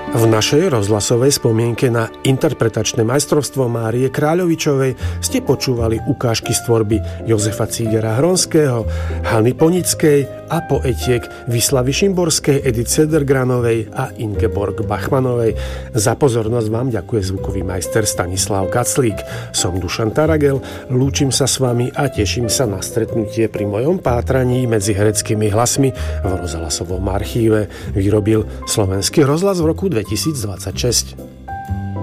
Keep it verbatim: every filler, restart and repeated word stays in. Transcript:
V našej rozhlasovej spomienke na interpretačné majstrovstvo Márie Kráľovičovej ste počúvali ukážky z tvorby Jozefa Cígera Hronského, Hany Ponickej a poetiek Vislavy Šimborskej, Edith Sedergranovej a Ingeborg Bachmanovej. Za pozornosť vám ďakuje zvukový majster Stanislav Kaclík. Som Dušan Taragel, lúčim sa s vami a teším sa na stretnutie pri mojom pátraní medzi hereckými hlasmi v rozhlasovom archíve. Vyrobil Slovenský rozhlas v roku dvetisícdvadsaťšesť.